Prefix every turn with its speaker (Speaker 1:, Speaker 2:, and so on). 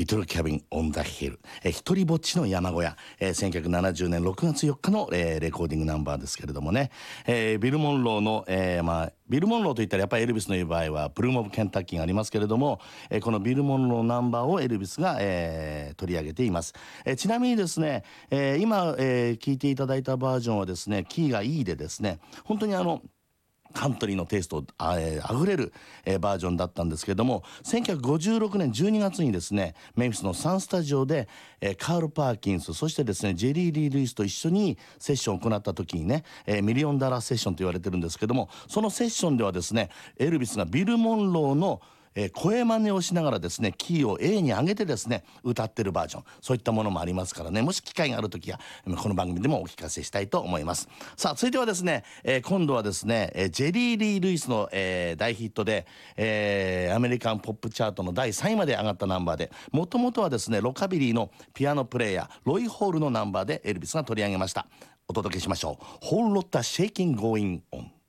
Speaker 1: リトルキャビンオンザヒル、一人ぼっちの山小屋、1970年6月4日の、レコーディングナンバーですけれどもね、ビル・モンローの、ビル・モンローといったらやっぱりエルビスの言う場合はプルーム・オブ・ケンタッキーがありますけれども、このビル・モンローナンバーをエルビスが、取り上げています。ちなみにですね、今、聴いていただいたバージョンはですね、キーが E でですね、本当にカントリーのテイストあふれる、バージョンだったんですけれども、1956年12月にですね、メンフィスのサンスタジオで、カール・パーキンス、そしてですねジェリー・リー・ルイスと一緒にセッションを行った時にね、ミリオンダラーセッションと言われてるんですけども、そのセッションではですね、エルビスがビル・モンローの声真似をしながらですね、キーを A に上げてですね歌ってるバージョン、そういったものもありますからね、もし機会がある時はこの番組でもお聞かせしたいと思います。さあ続いてはですね、今度はですね、ジェリー・リー・ルイスの、大ヒットで、アメリカンポップチャートの第3位まで上がったナンバーで、もともとはですねロカビリーのピアノプレイヤーロイ・ホールのナンバーでエルビスが取り上げました。お届けしましょう。Whole Lotta Shaking Going On。